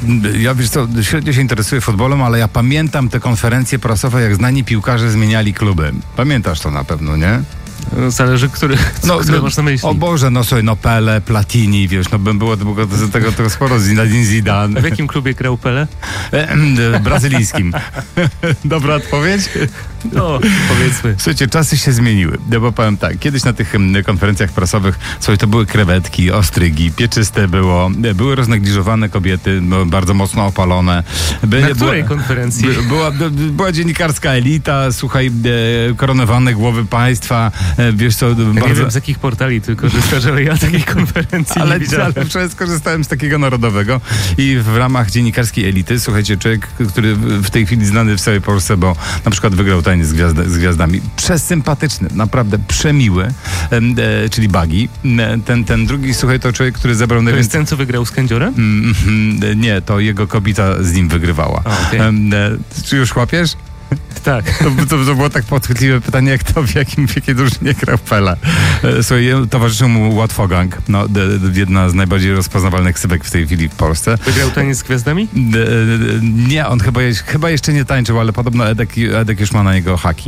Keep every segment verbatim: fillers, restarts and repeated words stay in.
Ja wiesz co, średnio się interesuję futbolem, ale ja pamiętam te konferencje prasowe, jak znani piłkarze zmieniali kluby. Pamiętasz to na pewno, nie? Zależy, który, no, który no, masz na myśli. O Boże, no słuchaj, no Pele, Platini, wiesz, no było, było tego, tego sporo, Zinedine Zidane. A w jakim klubie grał Pele? Brazylijskim. Dobra odpowiedź? No, powiedzmy. Słuchajcie, czasy się zmieniły. Ja bo powiem tak, kiedyś na tych konferencjach prasowych, słuchaj, to były krewetki, ostrygi, pieczyste było, były roznegliżowane kobiety, bardzo mocno opalone. By, na której była, konferencji? By, była, była dziennikarska elita, słuchaj, koronowane głowy państwa, wiesz co... Ja bardzo... nie wiem z jakich portali ty korzystasz, ale ja takiej konferencji ale, nie widziałem. Ale wczoraj skorzystałem z takiego narodowego i w ramach dziennikarskiej elity, słuchajcie, człowiek, który w tej chwili znany w całej Polsce, bo na przykład wygrał Taniec z, gwiazd z gwiazdami, przesympatyczny, naprawdę przemiły, e, czyli Bagi. Ten, ten drugi, słuchaj, to człowiek, który zebrał To najwięcej... jest ten, co wygrał z Kędziorem? Mm, mm, nie, to jego kobieta z nim wygrywała. A, okay. e, czy już łapiesz? Tak. To, to, to było tak podchwytliwe pytanie, jak to w jakim w jakiej drużynie grał Pele. Słuchaj, towarzyszył mu Łatwogang, no, de, de, jedna z najbardziej rozpoznawalnych ksywek w tej chwili w Polsce. Wygrał Taniec z gwiazdami? De, de, nie, on chyba, chyba jeszcze nie tańczył, ale podobno Edek, Edek już ma na niego haki.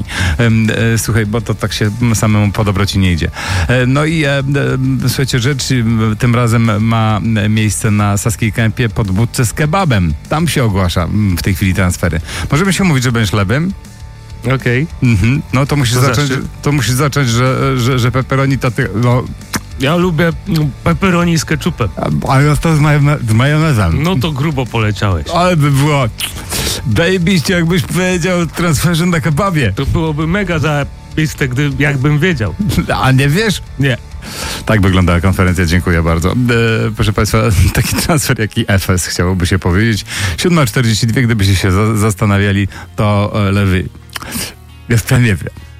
E, słuchaj, bo to tak się samemu po dobroci nie idzie. E, no i e, słuchajcie, rzecz tym razem ma miejsce na Saskiej Kępie pod budce z kebabem. Tam się ogłasza w tej chwili transfery. Możemy się mówić, że będziesz lewym? Okej. Okay. Mm-hmm. No to musisz to zacząć, to musisz zacząć, że, że, że pepperoni to ty, no. Ja lubię pepperoni z ketchupem. A ja to z, majon- z majonezem. No to grubo poleciałeś. Ale by było zajebiście, jakbyś powiedział o transferze na kebabie. To byłoby mega zajebiste, gdy, jakbym wiedział. A nie wiesz? Nie. Tak wyglądała konferencja, dziękuję bardzo. E, proszę Państwa, taki transfer jak i Efes chciałoby się powiedzieć. siódma czterdzieści dwa, gdybyście się za- zastanawiali, to e, lewy. Jeszcze nie wiem.